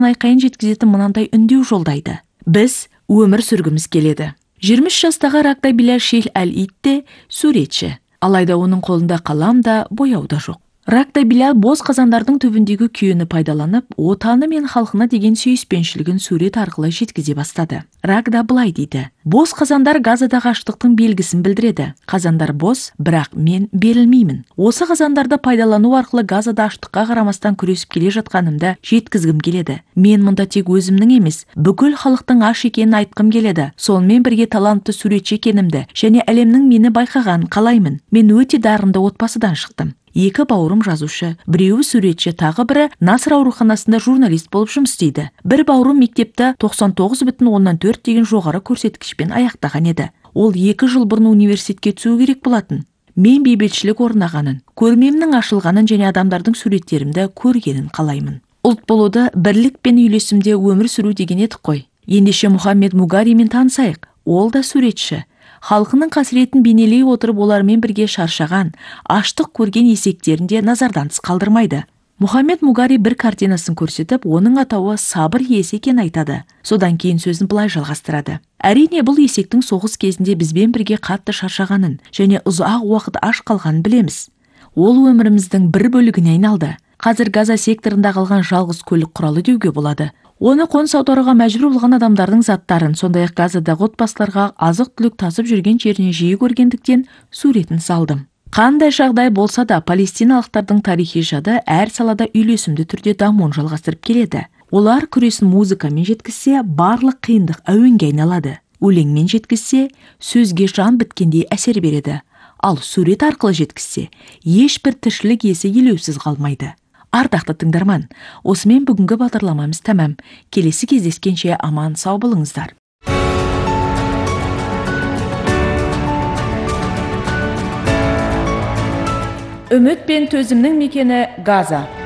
айқайын жеткізетін мынандай үндеу жолдайды. Біз өмір сүргіміз келеді. 23 жастағы Рагда Билал Шейх Аль-Ид те суретші. Алайда оның қолында қалам да, бояу да жоқ. Рагда Билал бос қазандардың түбіндегі күйені пайдаланып, отаны мен халқына деген сүйіспеншілігін сурет арқылы жеткізе бастады. Рагда былай дейді: бос қазандар Газадағы аштықтың белгісін білдіреді. Қазандар бос, бірақ мен берілмеймін. Осы қазандарды пайдалану арқылы Газада аштыққа қарамастан күресіп келе жатқанымды жеткізгім келеді. Мен мұнда тек өзімнің емес, бүкіл халықтың аш екенін айтқым келеді. Сонымен бірге талантты суретші екенімді және әлемнің мені байқағанын қалаймын. Мен өте дарынды отбасыдан шықтым. Екі бауырым жазушы, біреуі суретші, тағы бірі Насыр ауруханасында журналист болып жұмыс істейді. Бір бауырым мектепті 99,4 деген жоғары көрсеткішпен аяқтаған еді. Ол 2 жыл бұрын университетке түсу керек болатын. Мен бейбітшілік орнағанын, көрмемнің ашылғанын және адамдардың суреттерімді көргенін қалаймын. Ұлт болуды бірлік пен үйлесімде өмір сүру деген едік қой. Ендеше Мұхаммед Мугаримен танысайық. Ол да суретші. Халқының қасіретін бейнелей отырып олармен бірге шаршаған, аштық көрген есектерінде назардан тыс қалдырмайды. Мұхаммед Мугари бір картинасын көрсетіп, оның атауы сабыр иесі екенін айтады. Содан кейін сөзін былай жалғастырады: әрине, бұл есектің соғыс кезінде бізбен бірге қатты шаршағанын және ұзақ уақыт аш қалғанын білеміз. Ол өміріміздің бір бөлігіне айналды. Қазір Газа секторында қалған жалғыз көлік құралы деуге болады. Оны қоныс аударуға мәжбүр болған адамдардың заттарын, сондай-ақ Газадағы отбасыларға азық-түлік тасып жүрген жеріне жиі көргендіктен суретін салдым. Қандай жағдай болса да, палестиналықтардың тарихи жады әр салада үйлесімді түрде дамуын жалғастырып келеді. Олар күресін музыкамен жеткізсе, барлық қиындық әуенге айналады. Өлеңмен жеткізсе, сөзге жан біткендей әсер береді. Ал сурет арқылы жеткізсе, ешбір тіршілік иесі елеусіз қалмайды. Ардақты тыңдарман, осымен бүгінгі бағдарламамыз тәмам. Келесі кездескенше аман сау болыңыздар. Үміт пен төзімнің мекені Газа.